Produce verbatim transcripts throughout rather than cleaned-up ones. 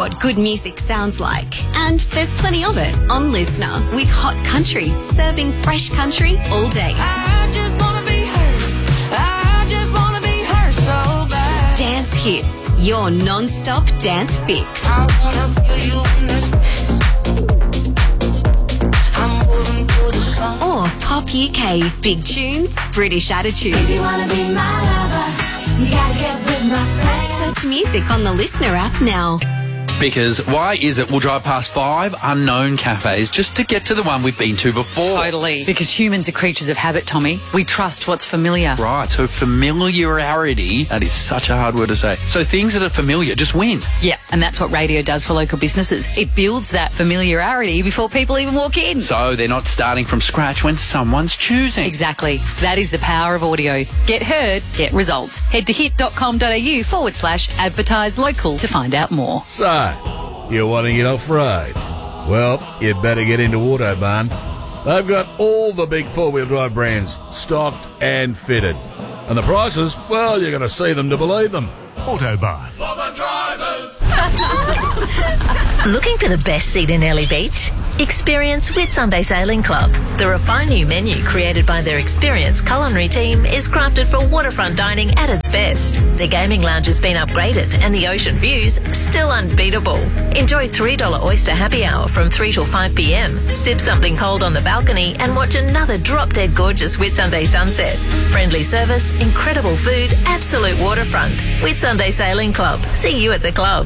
what good music sounds like. And there's plenty of it on Listener with Hot Country, serving fresh country all day. I just wanna be heard. I just wanna be heard so bad. Dance Hits, your non-stop dance fix. I wanna feel you in this. I'm moving to the song. Or Pop U K, big tunes, British attitude. If you wanna be my lover, you gotta get with my friends. Search music on the Listener app now. Because why is it we'll drive past five unknown cafes just to get to the one we've been to before? Totally. Because humans are creatures of habit, Tommy. We trust what's familiar. Right, so familiarity, that is such a hard word to say. So things that are familiar just win. Yeah, and that's what radio does for local businesses. It builds that familiarity before people even walk in. So they're not starting from scratch when someone's choosing. Exactly. That is the power of audio. Get heard, get results. Head to hit.com.au forward slash advertise local to find out more. So, you want to get off-road? Well, you better get into Autobarn. They've got all the big four-wheel drive brands stocked and fitted. And the prices, well, you're going to see them to believe them. Autobarn. For the drivers. Looking for the best seat in Early Beach? Experience Whitsunday Sailing Club. The refined new menu created by their experienced culinary team is crafted for waterfront dining at its best. The gaming lounge has been upgraded and the ocean views still unbeatable. Enjoy three dollars oyster happy hour from three till five p.m. Sip something cold on the balcony and watch another drop-dead gorgeous Whitsunday sunset. Friendly service, incredible food, absolute waterfront. Whitsunday Sailing Club. See you at the club.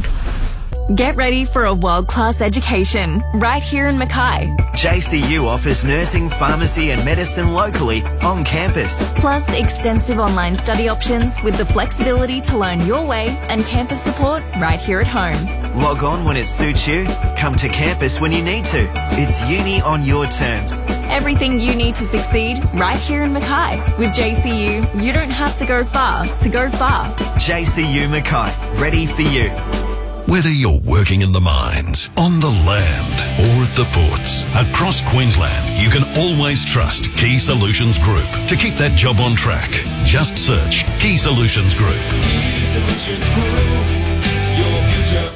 Get ready for a world-class education right here in Mackay. J C U offers nursing, pharmacy and medicine locally on campus. Plus extensive online study options with the flexibility to learn your way and campus support right here at home. Log on when it suits you. Come to campus when you need to. It's uni on your terms. Everything you need to succeed right here in Mackay. With J C U, you don't have to go far to go far. J C U Mackay, ready for you. Whether you're working in the mines, on the land, or at the ports, across Queensland, you can always trust Key Solutions Group to keep that job on track. Just search Key Solutions Group. Key Solutions Group. Your future.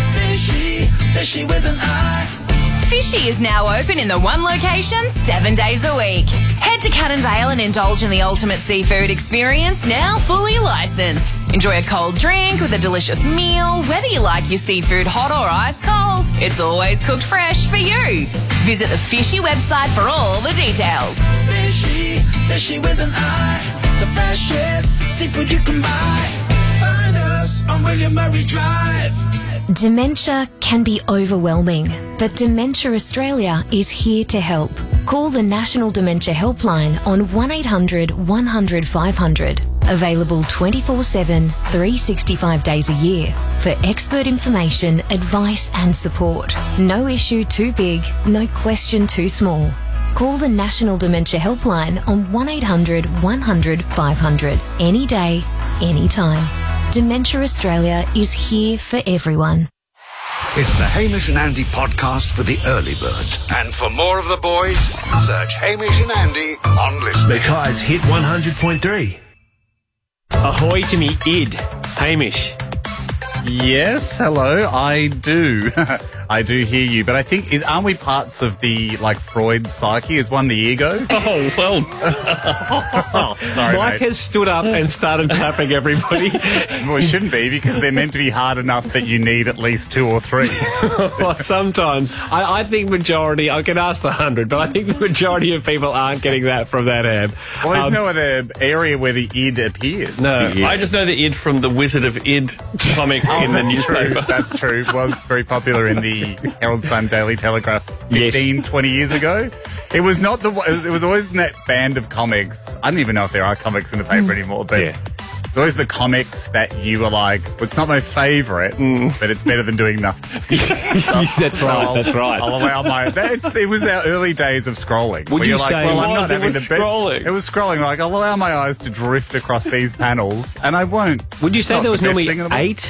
Fishy, fishy with an eye. Fishy is now open in the one location seven days a week. Head to Cannon Vale and indulge in the ultimate seafood experience, now fully licensed. Enjoy a cold drink with a delicious meal, whether you like your seafood hot or ice cold. It's always cooked fresh for you. Visit the Fishy website for all the details. Fishy, fishy with an eye. The freshest seafood you can buy. Find us on William Murray Drive. Dementia can be overwhelming, but Dementia Australia is here to help. Call the National Dementia Helpline on one eight hundred one hundred five hundred. Available twenty-four seven, three hundred sixty-five days a year for expert information, advice and support. No issue too big, no question too small. Call the National Dementia Helpline on one eight hundred one hundred five hundred. Any day, anytime. Dementia Australia is here for everyone. It's the Hamish and Andy podcast for the early birds. And for more of the boys, search Hamish and Andy on Listen. Mackay's Hit one hundred point three. Ahoy to me, id. Hamish. Yes, hello, I do. I do hear you, but I think, is aren't we parts of the, like, Freud psyche? Is one the ego? Oh, well. oh, sorry, Mike mate. has stood up and started clapping everybody. Well, it shouldn't be, because they're meant to be hard enough that you need at least two or three. Well, sometimes. I, I think majority, I can ask the hundred, but I think the majority of people aren't getting that from that ad. Well, there's Um, no other area where the id appears. No, Yeah. I just know the id from the Wizard of Id comic Oh, in the that's newspaper. true. That's true. It was very popular in the Herald Sun Daily Telegraph fifteen, Yes. twenty years ago. It was not the. It was, it was always in that band of comics. I don't even know if there are comics in the paper anymore, but Yeah. it was the comics that you were like, well, it's not my favourite, but it's better than doing nothing. That's So right, I'll- that's right. I'll allow my. It's, it was our early days of scrolling. Would where you you're like, say well, it I'm was? not It having was the be- scrolling? It was scrolling. Like, I'll allow my eyes to drift across these panels, and I won't. Would you It's say not there was the best normally thing in the world. eight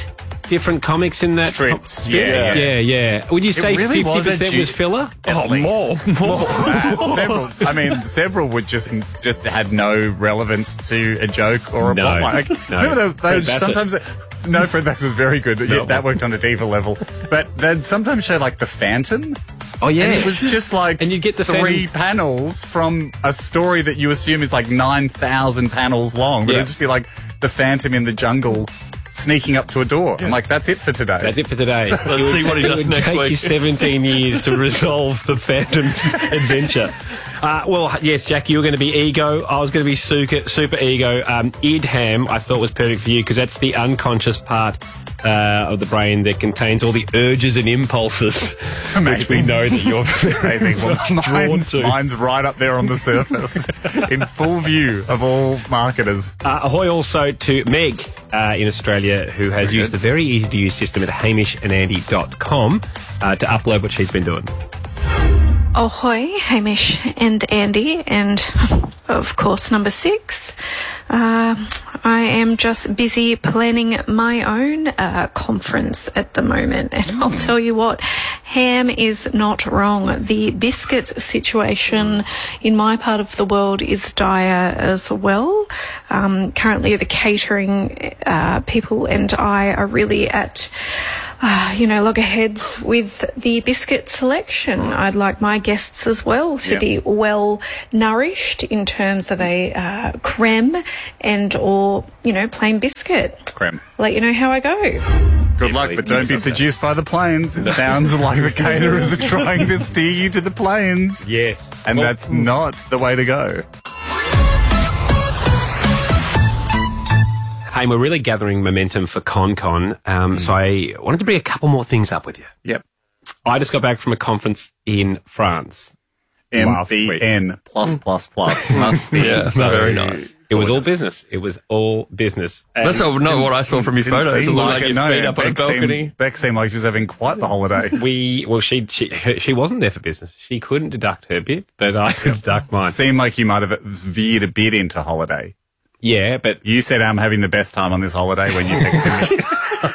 different comics in that? Strips. Strips? Yeah, yeah, yeah. Would you say It really fifty was a percent ju- was filler? At least. More, more. several. I mean, several would just just had no relevance to a joke or a No, plot line. Like, no. remember those, Fred those Bassett. sometimes. No, Fred Bassett was very good. Yeah, it that worked on a deeper level. But they'd sometimes show like the Phantom. Oh yeah, And it was just like and you get the three Phantom- panels from a story that you assume is like nine thousand panels long. But Yeah. it'd just be like the Phantom in the jungle sneaking up to a door. I'm like, that's it for today. That's it for today. Let's It would see ta- what he it does would next take week. you seventeen years to resolve the Phantom's adventure. Uh, well, yes, Jack, you were going to be ego. I was going to be super, super ego. Um, Idham, I thought was perfect for you because that's the unconscious part uh, of the brain that contains all the urges and impulses, which we Amazing. know that you're very Amazing. Well, drawn mine's, to. mine's right up there on the surface, in full view of all marketers. Uh, ahoy also to Meg uh, in Australia, who has Very used good. the very easy-to-use system at hamish and andy dot com uh, to upload what she's been doing. Ahoy, Hamish and Andy, and of course number six. Uh, I am just busy planning my own uh, conference at the moment, and I'll tell you what, Ham is not wrong. The biscuit situation in my part of the world is dire as well. Um, currently, the catering uh, people and I are really at Uh, you know, loggerheads with the biscuit selection. I'd like my guests as well to Yeah. be well nourished in terms of a uh, creme and or, you know, plain biscuit. Creme. Let you know how I go. Good luck, but don't be seduced by the planes. It sounds like the caterers are trying to steer you to the planes. Yes. And Well, that's not the way to go. Hey, we're really gathering momentum for ConCon, um, so I wanted to bring a couple more things up with you. Yep. I just got back from a conference in France. M last B week. N plus plus plus must be Yeah, so very nice. It was all business. It was all business. And That's not not what I saw from your Didn't photos. It seem looked like like it, your no. feet up on a Beck seemed- balcony. Beck seemed like she was having quite the holiday. we, well, she, she, her, she wasn't there for business. She couldn't deduct her bit, but I could deduct mine. Seemed like you might have veered a bit into holiday. Yeah, but You said I'm having the best time on this holiday when you texted me.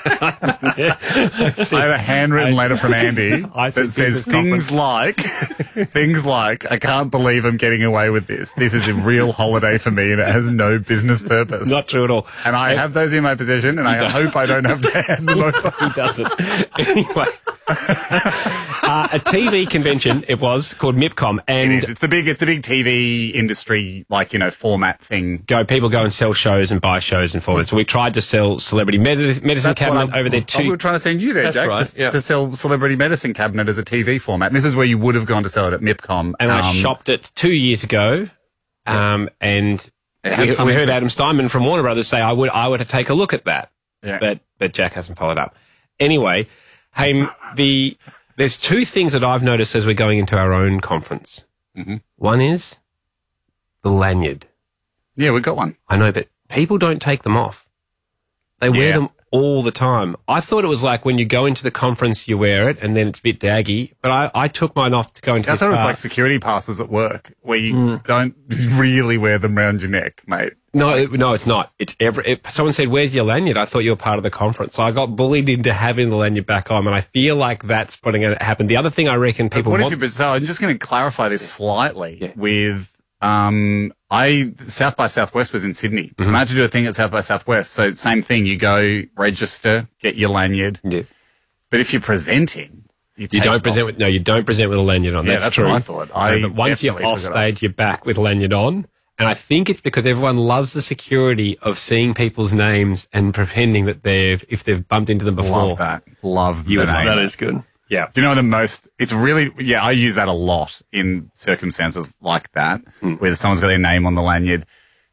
I have a handwritten I- letter from Andy I said that says business conference. things like, things like, I can't believe I'm getting away with this. This is a real holiday for me and it has no business purpose. not true at all. and I have those in my possession and I don't. hope I don't have to hand them over. He doesn't. Anyway, uh, a T V convention it was called MIPCOM, It and is. It's the big, it's the big T V industry, like, you know, format thing. go people go and sell shows and buy shows and formats. So we tried to sell celebrity medicine, medicine That's what cabinet I'm- over there oh, too. we were trying to send you there, That's Jack, right, to, yeah. to sell Celebrity Medicine Cabinet as a T V format. And this is where you would have gone to sell it at MIPCOM. and I Um, shopped it two years ago, um, and It had we, some we heard interest. Adam Steinman from Warner Brothers say I would I would take a look at that, Yeah. but but Jack hasn't followed up. Anyway, hey, m- the there's two things that I've noticed as we're going into our own conference. Mm-hmm. One is the lanyard. Yeah, we got one. I know, but people don't take them off. They wear Yeah. them all the time. I thought it was like when you go into the conference, you wear it, and then it's a bit daggy. But I, I took mine off to go into I this thought it was bar. like security passes at work where you Mm. don't really wear them around your neck, mate. No, it- no, it's not. It's every. It, someone said, "Where's your lanyard?" I thought you were part of the conference, so I got bullied into having the lanyard back on, and I feel like that's putting it happen. The other thing I reckon people what want. if you, so I'm just going to clarify this slightly with, um, I, South by Southwest was in Sydney. Mm-hmm. And I had to do a thing at South by Southwest. So same thing, you go register, get your lanyard. Yeah. But if you're presenting, you, You take don't it present off. with no. You don't present with a lanyard on. Yeah, that's, that's true. what I thought. I No, but once you're definitely off took it off. stage, you're back with lanyard on. And I think it's because everyone loves the security of seeing people's names and pretending that they've if they've bumped into them before. Love that. Love You the would- name. That is good. Yeah. Do you know the most, it's really, yeah, I use that a lot in circumstances like that, Hmm. where someone's got their name on the lanyard.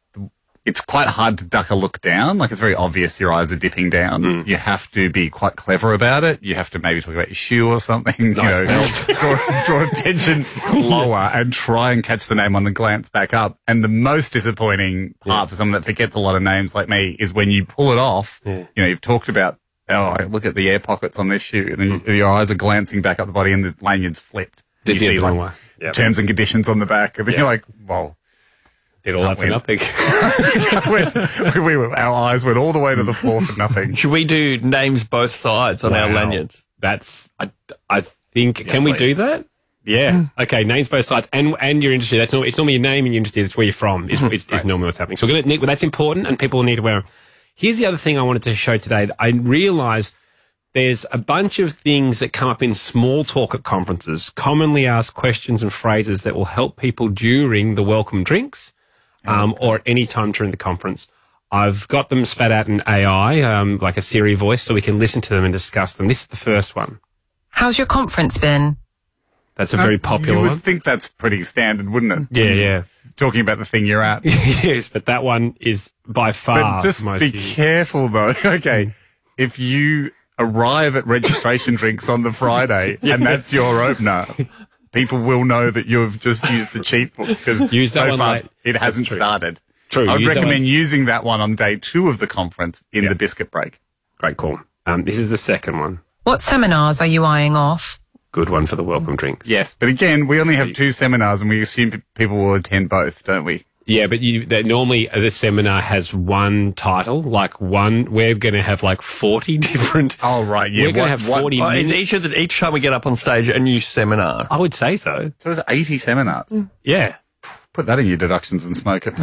It's quite hard to duck a look down. Like, it's very obvious your eyes are dipping down. Hmm. You have to be quite clever about it. You have to maybe talk about your shoe or something. Nice you know, draw, draw attention lower and try and catch the name on the glance back up. And the most disappointing part for someone that forgets a lot of names like me is when you pull it off, Yeah. you know, you've talked about, oh, look at the air pockets on this shoe. And then you, your eyes are glancing back up the body and the lanyard's flipped. They you did see the like wrong way. Yep. terms and conditions on the back. And then Yeah. you're like, whoa. Did all that for nothing. we, we were, our eyes went all the way to the floor for nothing. Should we do names both sides on Wow. our lanyards? That's, I, I think, Yes, can we please. do that? Yeah. Okay. Names both sides and and your industry. That's not. It's normally your name and your industry. It's where you're from. Is is, is normally what's happening. So we're gonna. Well, that's important, and people need to wear them. Here's the other thing I wanted to show today. I realised there's a bunch of things that come up in small talk at conferences, commonly asked questions and phrases that will help people during the welcome drinks, um, or at any time during the conference. I've got them spat out in A I, um, like a Siri voice, so we can listen to them and discuss them. This is the first one. How's your conference been? That's a very popular You would one. think that's pretty standard, wouldn't it? Yeah, yeah. Talking about the thing you're at. Yes, but that one is by far But just most be used. careful, though. Okay, if you arrive at registration drinks on the Friday and that's your opener, people will know that you've just used the cheap book because Use that so one far late. it hasn't That's true. started. True. I would use that recommend one. using that one on day two of the conference in the biscuit break. Great call. Um, this is the second one. What seminars are you eyeing off? Good one for the welcome drink. Yes, but again, we only have two seminars and we assume p- people will attend both, don't we? Yeah, but you that normally uh, the seminar has one title, like one. We're going to have like forty different. Oh right, yeah. We're going to What- have what- forty. Oh, is minutes. each of the, each time we get up on stage a new seminar? I would say so. So it's eighty seminars. Yeah. Put that in your deductions and smoke it.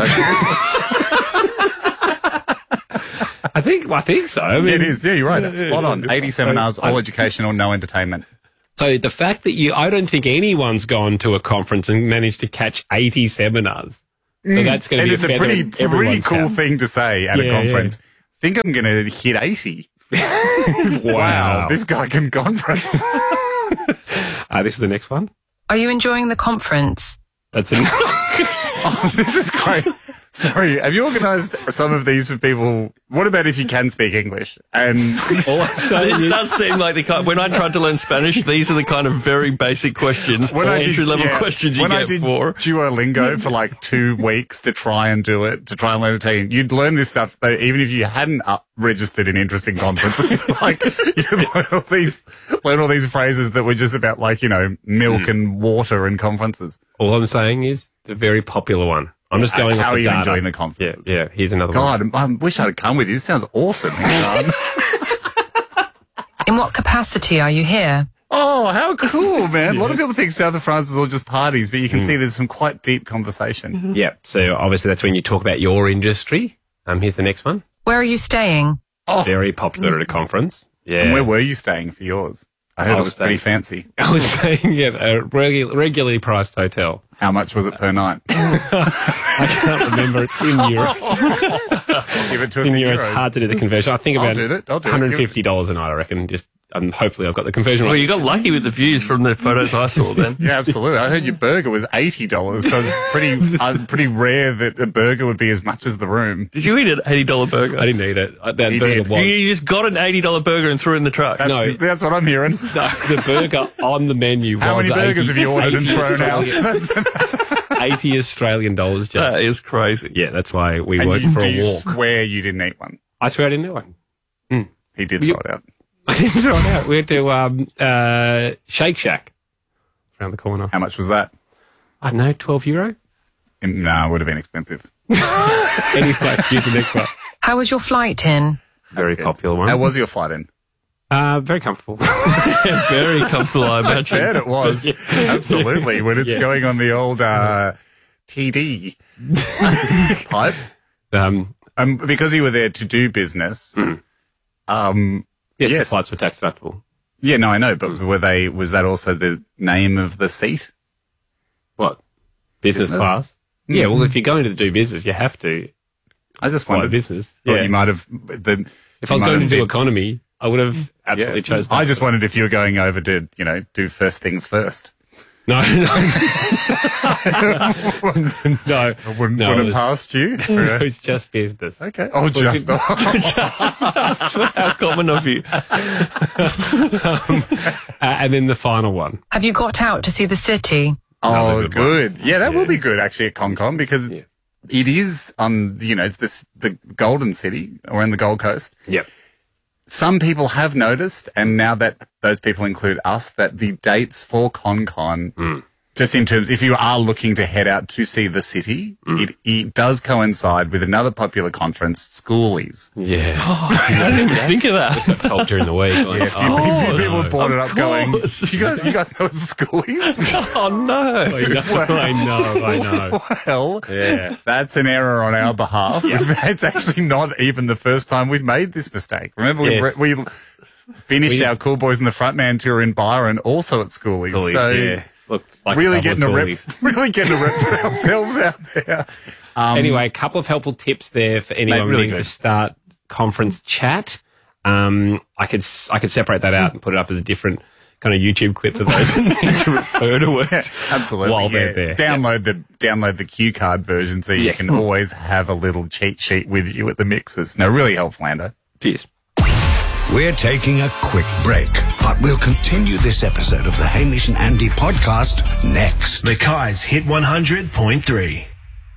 I think. I think so. I mean, It is. Yeah, you're right. That's spot on. eighty seminars, all educational, no entertainment. So the fact that you, I don't think anyone's gone to a conference and managed to catch eighty seminars. So that's going to And be it's a, a feather pretty, in pretty everyone's cool cap. thing to say at Yeah, a conference. Think I'm going to hit eighty. Wow, this guy can conference. Uh, this is the next one. Are you enjoying the conference? That's a, Oh, this is great. Sorry, have you organised some of these for people? What about if you can speak English? And all I'm saying This is- does seem like the kind. When I tried to learn Spanish, these are the kind of very basic questions, when I did, entry level yeah, questions you when get I did for. Duolingo for like two weeks to try and do it, to try and learn Italian, you'd learn this stuff though, even if you hadn't up registered in interesting conferences. Like you'd learn all these, learn all these phrases that were just about like you know milk Mm. and water and conferences. All I'm saying is it's a very popular one. I'm just going. How off are the you data. enjoying the conferences? Yeah, yeah. Here's another one. God, I wish I'd come with you. This sounds awesome. In what capacity are you here? Oh, how cool, man. A lot of people think South of France is all just parties, but you can see there's some quite deep conversation. Yeah. So obviously that's when you talk about your industry. Um, here's the next one. Where are you staying? Oh. Very popular at a conference. Yeah. And where were you staying for yours? I heard I it was was pretty staying- fancy. I was staying at a regu- regularly priced hotel. How much was it per night? I can't remember. It's in euros. Give it to us It's in in euros. euros. Hard to do the conversion. I think I'll about do that. I'll do it. one hundred fifty dollars a night, I reckon. Just um, hopefully I've got the conversion Well, right. you got lucky with the views from the photos I saw then. Yeah, absolutely. I heard your burger was eighty dollars, so it's pretty uh, pretty rare that a burger would be as much as the room. Did you eat an eighty dollar burger? I didn't eat it. Uh, That He burger did. was. You, you just got an eighty dollar burger and threw it in the truck. That's, No. that's what I'm hearing. No, the burger on the menu How was many burgers have eighty you ordered and eighty thrown out? Australian- eighty Australian dollars, Jack. That is crazy. Yeah, that's why we And went you, for do a you walk. swear you didn't eat one? I swear I didn't do one. He did You- throw it out. I didn't throw it out. We went to um, uh, Shake Shack around the corner. How much was that? I don't know, twelve euro? In, nah, it would have been expensive. Anyway, here's the next one. How was your flight in? Very good. popular one. How was your flight in? Uh, very comfortable. Very comfortable, I I imagine. bet it was. Absolutely. When it's Yeah. going on the old uh, T D pipe. Um, Um, because you were there to do business. Um, yes, Yes. the flights were tax deductible. yeah, no, I know, but were they? Was that also the name of the seat? What? Business, Business? class? Yeah, well, if you're going to do business, you have to I just fly wondered. business. Thought Yeah. you might have. The, If I was you might going to have do been- economy, I would have absolutely yeah. chosen. I just wondered if you were going over to, you know, do first things first. No, no. no. Wouldn't No, put it it was- past you. No, it's just business. Okay. Oh, just. How common of you. Um, uh, and then the final one. Have you got out to see the city? Oh, good good. one. Yeah, that Yeah. will be good actually at ConCon because Yeah. it is on, you know, it's this the Golden City or in the Gold Coast. Yep. Some people have noticed, and now that those people include us, that the dates for ConCon just in terms, if you are looking to head out to see the city, Mm. it, it does coincide with another popular conference, Schoolies. Yeah. Oh, I didn't even think of that. I just got told during the week. Like, Yeah, a few, oh, a few people so- brought it of up going, course. you guys, you guys know what Schoolies? Oh, no. I know, I know, I know. Well, Yeah. that's an error on our behalf. It's actually not even the first time we've made this mistake. Remember, we, Yes. we finished We- our Cool Boys and the Frontman tour in Byron, also at Schoolies. Schoolies, so yeah. Look, like really a couple getting a of rep, toolies. really getting a rep for ourselves out there. Um, Anyway, a couple of helpful tips there for anyone Mate, really needing good. to start conference chat. Um, I could s- I could separate that out and put it up as a different kind of YouTube clip for those who need to refer to it. Absolutely. While yeah. they're there. Download the download the cue card version so you Yes. can always have a little cheat sheet with you at the mixes. No, really helpful, Lando. Cheers. We're taking a quick break, but we'll continue this episode of the Hamish and Andy podcast next. Mackay's Hit one hundred point three.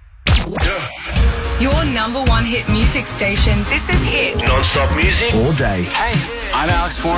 Your number one hit music station. This is Hit. Non-stop music all day. Hey, I'm Alex Warren.